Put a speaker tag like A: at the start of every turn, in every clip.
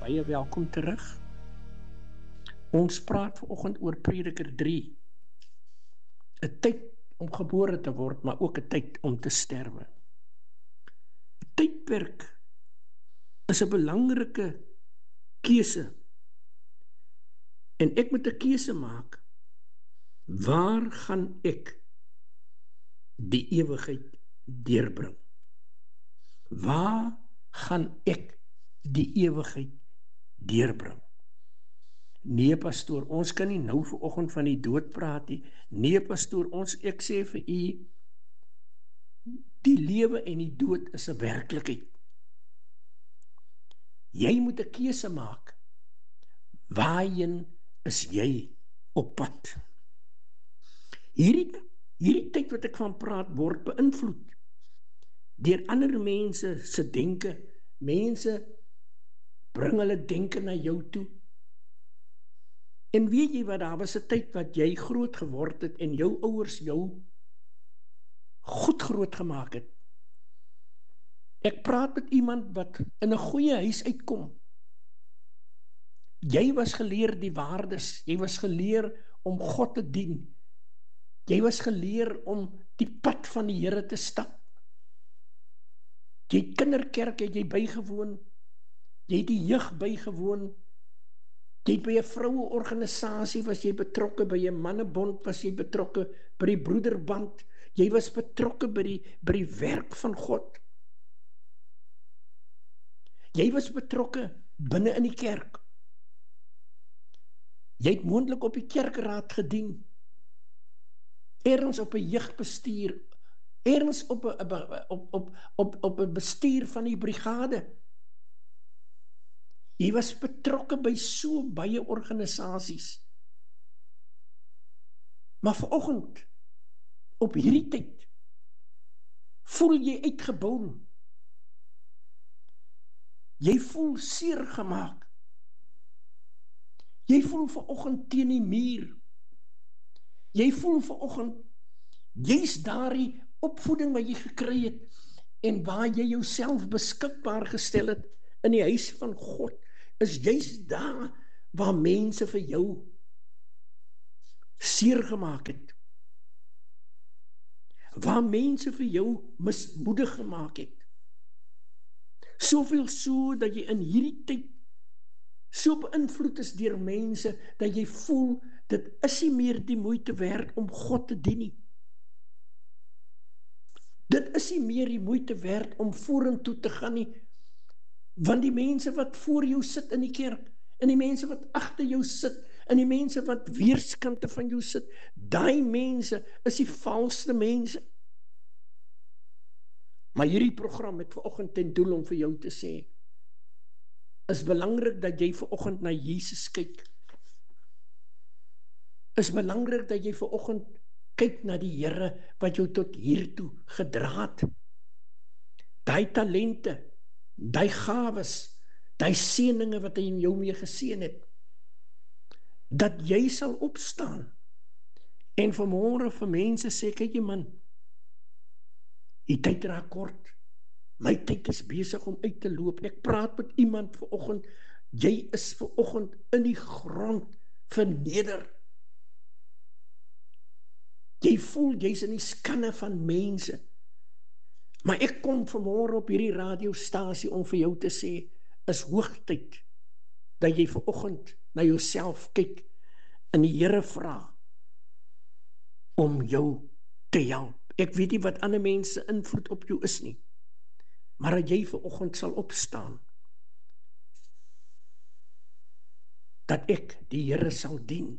A: Baie welkom terug. Ons praat vanoggend oor Prediker 3. 'n Tyd om gebore te word, maar ook 'n tyd om te sterwe. Tydperk is 'n belangrike keuse. En ek moet 'n keuse maak. Waar gaan ek die ewigheid deurbring? Waar gaan ek die ewigheid deurbring? Nee, pastoor, ons kan nie nou vanoggend van die dood praat nie. Nee, pastoor, ek sê vir u, die lewe en die dood is 'n werklikheid. Jy moet 'n keuse maak. Waarheen is jy op pad? Hierdie tyd wat ek van praat, word beïnvloed deur ander mense se denke. Mense bring hulle denke na jou toe. En weet jy wat, daar was 'n tyd wat jy groot geword het en jou ouers jou goed groot gemaak het. Ek praat met iemand wat in 'n goeie huis uitkom. Jy was geleer die waardes, jy was geleer om God te dien. Jy was geleer om die pad van die Here te stap. Jy het kinderkerk, het jy bygewoon. Jy het die jeug bygewoon. Jy het by 'n vroueorganisasie was jy betrokke, by 'n mannebond was jy betrokke, by die broederband. Jy was betrokke by die werk van God. Jy was betrokke binne in die kerk. Jy het moontlik op die kerkraad gedien. Ergens op 'n jeugbestuur, ergens op 'n bestuur van die brigade. Jy was betrokke by so baie organisasies. Maar vanoggend, op hierdie tyd, voel jy uitgebou. Jy voel seer gemaak. Jy voel vanoggend teen die muur. Jy voel vanoggend, jy's daardie opvoeding wat jy gekry het en waar jy jouself beskikbaar gestel het in die huis van God, is jy's daar waar mense vir jou seer gemaak het. Waar mense vir jou mismoedig gemaak het. Soveel so dat jy in hierdie tyd so beïnvloed is deur mense, dat jy voel, dit is nie meer die moeite werd om God te dien nie. Dit is nie meer die moeite werd om vorentoe te gaan nie, want die mense wat voor jou sit in die kerk, en die mense wat agter jou sit, en die mense wat weerskante van jou sit, daai mense is die valste mense. Maar hierdie program het vanoggend ten doel om vir jou te sê, is belangrik dat jy vanoggend na Jesus kyk. Is belangrik dat jy vanoggend kyk na die Here wat jou tot hiertoe gedra het. Daai talente, daai gawes, daai seëninge wat hy in jou mee geseën het, dat jy sal opstaan en vanmôre vir mense sê, kyk jy man, die tyd raak kort. My tyd is besig om uit te loop. Ek praat met iemand vanoggend, jy is vanoggend in die grond verneder. Jy voel jy's in die skanne van mense. Maar ek kom vanmôre op hierdie radiostasie om vir jou te sê, is hoogtyd dat jy vanoggend na jouself kyk en die Here vra om jou te help. Ek weet nie wat ander mense invloed op jou is nie, maar dat jy vanoggend sal opstaan, dat ek die Here sal dien,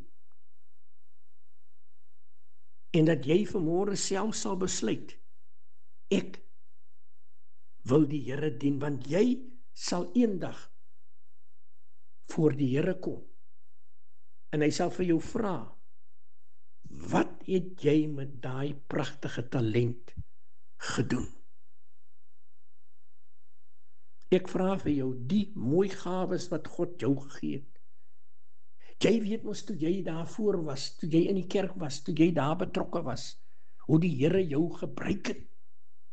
A: en dat jy vanmôre self sal besluit, ek wil die Here dien, want jy sal eendag voor die Here kom, en hy sal vir jou vra, wat het jy met daai pragtige talent gedoen? Ek vra vir jou, die mooi gawes wat God jou gegee het. Jy weet mos, toe jy daarvoor was, toe jy in die kerk was, toe jy daar betrokke was, hoe die Here jou gebruik het.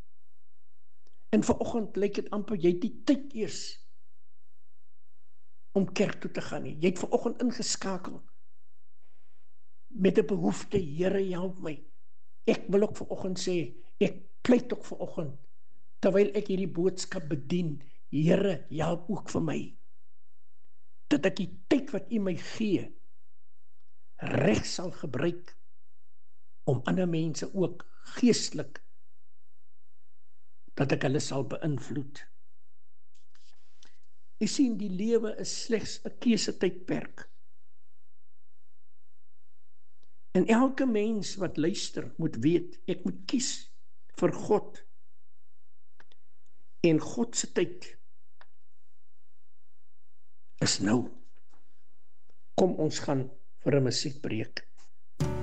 A: En vanoggend lyk dit amper jy het die tyd eers om kerk toe te gaan nie. Jy het vanoggend ingeskakel met 'n behoefte, Here, help my. Ek wil ook vanoggend sê, ek pleit ook vanoggend, terwyl ek hierdie boodskap bedien, Here, help ook vir my, dat ek die tyd wat U my gee, reg sal gebruik, om ander mense ook geestelik, dat ek hulle sal beïnvloed. Jy sien, die lewe is slegs 'n keusetydperk. En elke mens wat luister, moet weet, ek moet kies vir God. En God se tyd is nou. Kom ons gaan vir 'n musiekbreek.